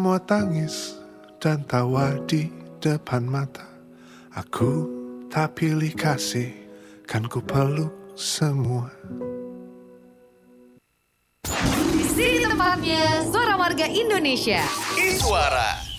semua tangis dan tawa di depan mata. Aku tak pilih kasih, kan ku peluk semua. Di sini tempatnya Suara Warga Indonesia. Iswara.